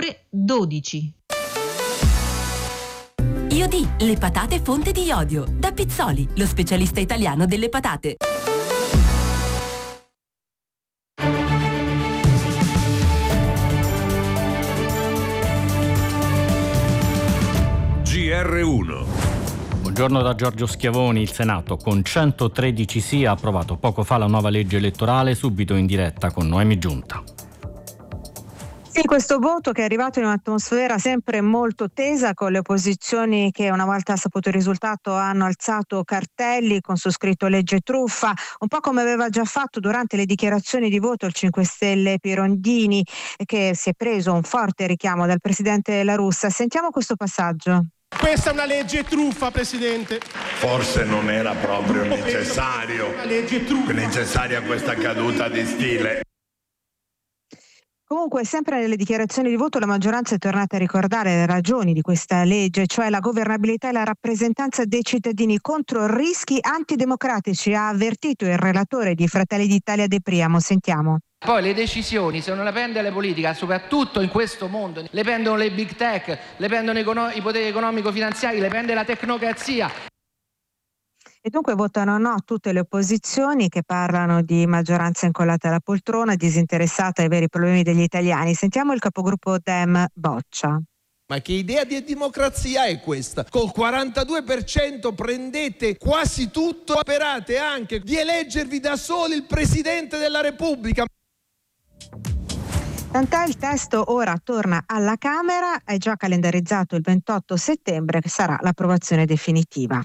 ore 12. IOD, le patate fonte di iodio. Da Pizzoli, lo specialista italiano delle patate. GR1. Buongiorno da Giorgio Schiavoni. Il Senato con 113 sì ha approvato poco fa la nuova legge elettorale, subito in diretta con Noemi Giunta. Sì, questo voto che è arrivato in un'atmosfera sempre molto tesa, con le opposizioni che una volta saputo il risultato hanno alzato cartelli con su scritto legge truffa, un po' come aveva già fatto durante le dichiarazioni di voto il 5 Stelle Pirondini, che si è preso un forte richiamo dal presidente La Russa. Sentiamo questo passaggio. Questa è una legge truffa, Presidente. Forse non era proprio necessaria questa caduta di stile. Comunque, sempre nelle dichiarazioni di voto, la maggioranza è tornata a ricordare le ragioni di questa legge, cioè la governabilità e la rappresentanza dei cittadini contro rischi antidemocratici, ha avvertito il relatore di Fratelli d'Italia De Priamo. Sentiamo. Poi le decisioni, se non le prende la politica, soprattutto in questo mondo, le prendono le big tech, le prendono i poteri economico-finanziari, le prende la tecnocrazia. E dunque votano no tutte le opposizioni, che parlano di maggioranza incollata alla poltrona, disinteressata ai veri problemi degli italiani. Sentiamo il capogruppo Dem Boccia. Ma che idea di democrazia è questa? Col 42% prendete quasi tutto, sperate anche di eleggervi da soli il Presidente della Repubblica. Tant'è, il testo ora torna alla Camera, è già calendarizzato il 28 settembre, che sarà l'approvazione definitiva.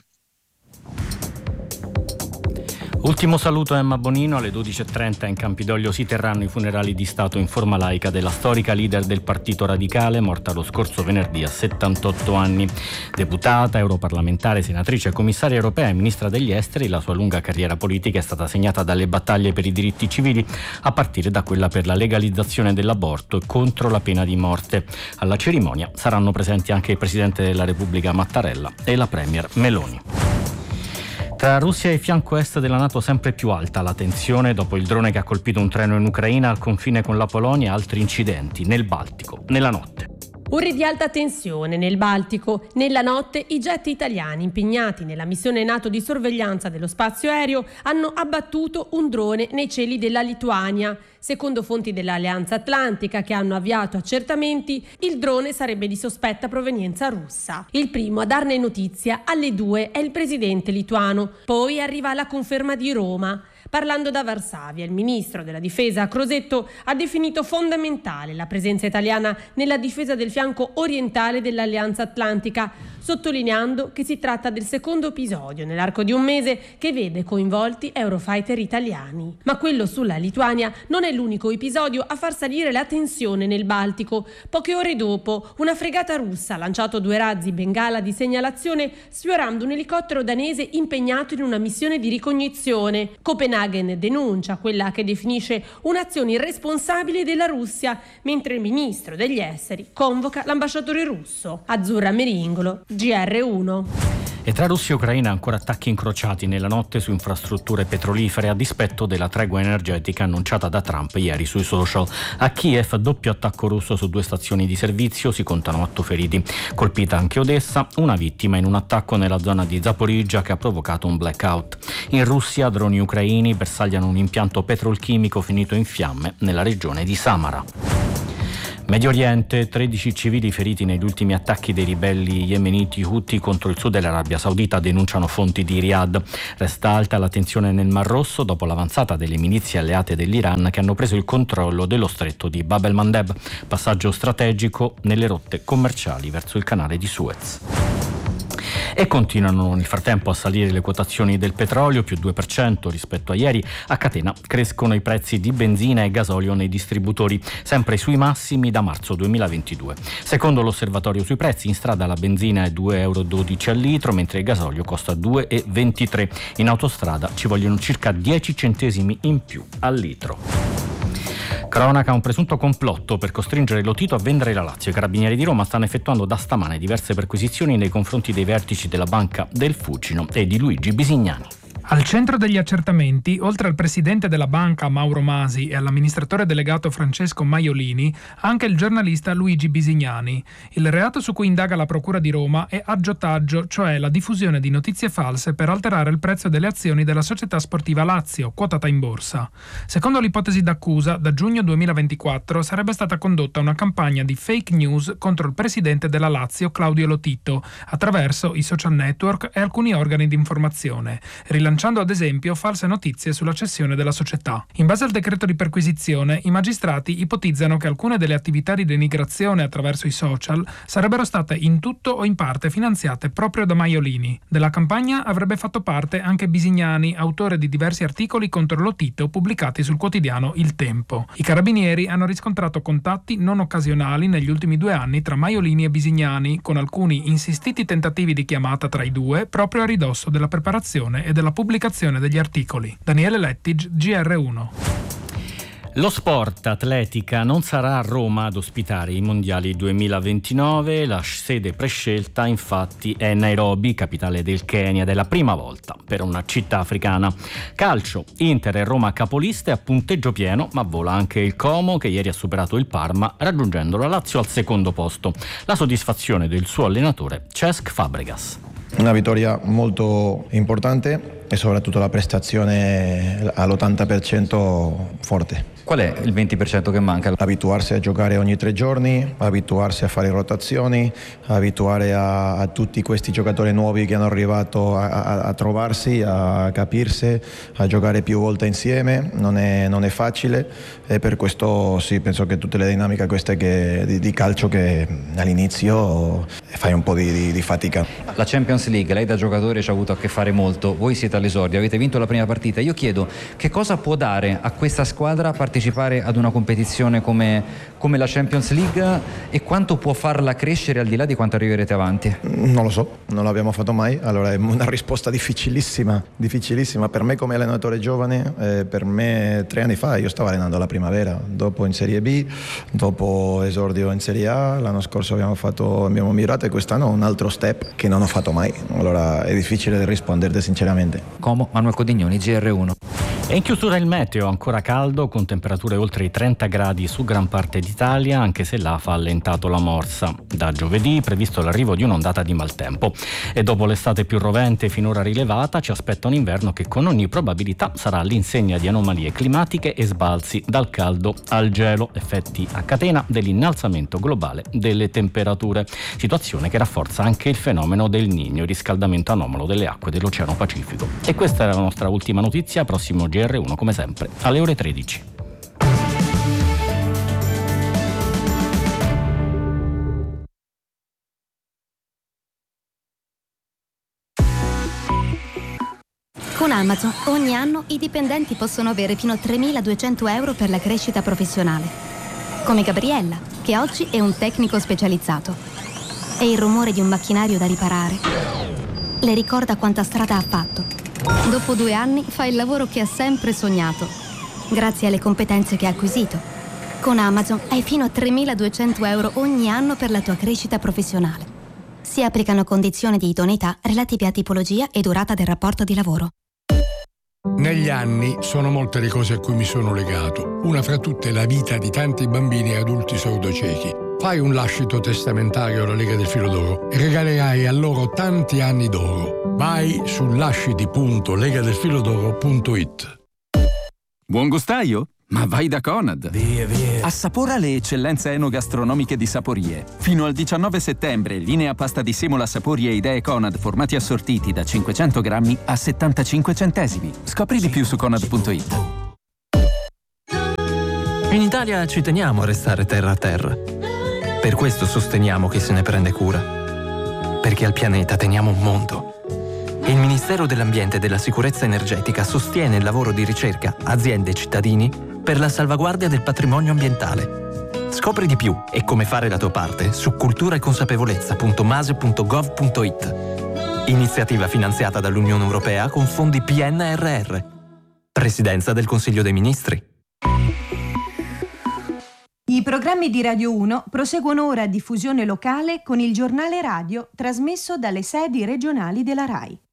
Ultimo saluto a Emma Bonino. Alle 12.30 in Campidoglio si terranno i funerali di Stato in forma laica della storica leader del Partito Radicale, morta lo scorso venerdì a 78 anni. Deputata, europarlamentare, senatrice, commissaria europea e ministra degli esteri, la sua lunga carriera politica è stata segnata dalle battaglie per i diritti civili, a partire da quella per la legalizzazione dell'aborto e contro la pena di morte. Alla cerimonia saranno presenti anche il Presidente della Repubblica Mattarella e la Premier Meloni. Tra Russia e il fianco est della NATO sempre più alta la tensione dopo il drone che ha colpito un treno in Ucraina al confine con la Polonia e altri incidenti nel Baltico nella notte. Ore di alta tensione nel Baltico. Nella notte i jet italiani impegnati nella missione NATO di sorveglianza dello spazio aereo hanno abbattuto un drone nei cieli della Lituania. Secondo fonti dell'Alleanza Atlantica che hanno avviato accertamenti, il drone sarebbe di sospetta provenienza russa. Il primo a darne notizia alle 2 è il presidente lituano. Poi arriva la conferma di Roma. Parlando da Varsavia, il ministro della difesa Crosetto ha definito fondamentale la presenza italiana nella difesa del fianco orientale dell'Alleanza Atlantica, sottolineando che si tratta del secondo episodio nell'arco di un mese che vede coinvolti Eurofighter italiani. Ma quello sulla Lituania non è l'unico episodio a far salire la tensione nel Baltico. Poche ore dopo, una fregata russa ha lanciato 2 razzi bengala di segnalazione sfiorando un elicottero danese impegnato in una missione di ricognizione. Copenaghen denuncia quella che definisce un'azione irresponsabile della Russia, mentre il ministro degli esteri convoca l'ambasciatore russo. Azzurra Meringolo, GR1. E tra Russia e Ucraina ancora attacchi incrociati nella notte su infrastrutture petrolifere a dispetto della tregua energetica annunciata da Trump ieri sui social. A Kiev doppio attacco russo su 2 stazioni di servizio, si contano 8 feriti. Colpita anche Odessa, una vittima in un attacco nella zona di Zaporizhzhia che ha provocato un blackout. In Russia droni ucraini bersagliano un impianto petrolchimico finito in fiamme nella regione di Samara. Medio Oriente, 13 civili feriti negli ultimi attacchi dei ribelli yemeniti Houthi contro il sud dell'Arabia Saudita, denunciano fonti di Riyadh. Resta alta la tensione nel Mar Rosso dopo l'avanzata delle milizie alleate dell'Iran che hanno preso il controllo dello stretto di Bab el-Mandeb, passaggio strategico nelle rotte commerciali verso il canale di Suez. E continuano nel frattempo a salire le quotazioni del petrolio, più 2% rispetto a ieri. A catena crescono i prezzi di benzina e gasolio nei distributori, sempre sui massimi da marzo 2022. Secondo l'osservatorio sui prezzi, in strada la benzina è 2,12 € al litro, mentre il gasolio costa 2,23 €. In autostrada ci vogliono circa 10 centesimi in più al litro. Cronaca, un presunto complotto per costringere Lotito a vendere la Lazio. I carabinieri di Roma stanno effettuando da stamane diverse perquisizioni nei confronti dei vertici della Banca del Fucino e di Luigi Bisignani. Al centro degli accertamenti, oltre al presidente della banca Mauro Masi e all'amministratore delegato Francesco Maiolini, anche il giornalista Luigi Bisignani. Il reato su cui indaga la Procura di Roma è aggiotaggio, cioè la diffusione di notizie false per alterare il prezzo delle azioni della società sportiva Lazio, quotata in borsa. Secondo l'ipotesi d'accusa, da giugno 2024 sarebbe stata condotta una campagna di fake news contro il presidente della Lazio, Claudio Lotito, attraverso i social network e alcuni organi di informazione, rilanciando ad esempio false notizie sulla cessione della società. In base al decreto di perquisizione, i magistrati ipotizzano che alcune delle attività di denigrazione attraverso i social sarebbero state in tutto o in parte finanziate proprio da Maiolini. Della campagna avrebbe fatto parte anche Bisignani, autore di diversi articoli contro Lotito pubblicati sul quotidiano Il Tempo. I carabinieri hanno riscontrato contatti non occasionali negli ultimi 2 anni tra Maiolini e Bisignani, con alcuni insistiti tentativi di chiamata tra i due proprio a ridosso della preparazione e della pubblicazione degli articoli. Daniele Lettig, GR1. Lo sport atletica non sarà a Roma ad ospitare i mondiali 2029, la sede prescelta infatti è Nairobi, capitale del Kenya, ed è la prima volta per una città africana. Calcio, Inter e Roma capoliste a punteggio pieno, ma vola anche il Como che ieri ha superato il Parma raggiungendo la Lazio al secondo posto. La soddisfazione del suo allenatore Cesc Fabregas. Una vittoria molto importante e soprattutto la prestazione all'80% forte. Qual è il 20% che manca? Abituarsi a giocare ogni 3 giorni, abituarsi a fare rotazioni, abituare a tutti questi giocatori nuovi che hanno arrivato a trovarsi, a capirsi, a giocare più volte insieme. Non è facile e per questo sì, penso che tutte le dinamiche queste di calcio che all'inizio fai un po' di fatica. La Champions League, lei da giocatore ci ha avuto a che fare molto, voi siete all'esordio, avete vinto la prima partita. Io chiedo che cosa può dare a questa squadra partecipare ad una competizione come la Champions League e quanto può farla crescere al di là di quanto arriverete avanti? Non lo so, non l'abbiamo fatto mai, allora è una risposta difficilissima per me come allenatore giovane. Per me 3 anni fa io stavo allenando la primavera, dopo in Serie B, dopo esordio in Serie A, l'anno scorso abbiamo mirato e quest'anno un altro step che non ho fatto mai, allora è difficile risponderte sinceramente. Como, Manuel Codignoni, GR1. E in chiusura il meteo, ancora caldo con temperature oltre i 30 gradi su gran parte d'Italia, anche se l'AFA ha allentato la morsa. Da giovedì previsto l'arrivo di un'ondata di maltempo e dopo l'estate più rovente finora rilevata ci aspetta un inverno che con ogni probabilità sarà all'insegna di anomalie climatiche e sbalzi dal caldo al gelo, effetti a catena dell'innalzamento globale delle temperature, situazione che rafforza anche il fenomeno del Niño, riscaldamento anomalo delle acque dell'Oceano Pacifico. E questa era la nostra ultima notizia, prossimo GR1 come sempre alle ore 13. Con Amazon ogni anno i dipendenti possono avere fino a 3.200 euro per la crescita professionale. Come Gabriella, che oggi è un tecnico specializzato. E il rumore di un macchinario da riparare le ricorda quanta strada ha fatto. Dopo 2 anni fa il lavoro che ha sempre sognato, grazie alle competenze che ha acquisito. Con Amazon hai fino a 3.200 euro ogni anno per la tua crescita professionale. Si applicano condizioni di idoneità relative a tipologia e durata del rapporto di lavoro. Negli anni sono molte le cose a cui mi sono legato. Una fra tutte è la vita di tanti bambini e adulti sordociechi. Fai un lascito testamentario alla Lega del Filo d'Oro e regalerai a loro tanti anni d'oro. Vai su lasciti.legadelfilodoro.it. Buon gustaio? Ma vai da Conad! Via. Assapora le eccellenze enogastronomiche di Saporie. Fino al 19 settembre, linea pasta di semola Saporie e idee Conad formati assortiti da 500 grammi a 75 centesimi. Scopri di più su Conad.it. In Italia ci teniamo a restare terra a terra. Per questo sosteniamo chi se ne prende cura. Perché al pianeta teniamo un mondo. Il Ministero dell'Ambiente e della Sicurezza Energetica sostiene il lavoro di ricerca, aziende e cittadini per la salvaguardia del patrimonio ambientale. Scopri di più e come fare la tua parte su culturaeconsapevolezza.mase.gov.it. Iniziativa finanziata dall'Unione Europea con fondi PNRR. Presidenza del Consiglio dei Ministri. I programmi di Radio 1 proseguono ora a diffusione locale con il giornale radio trasmesso dalle sedi regionali della RAI.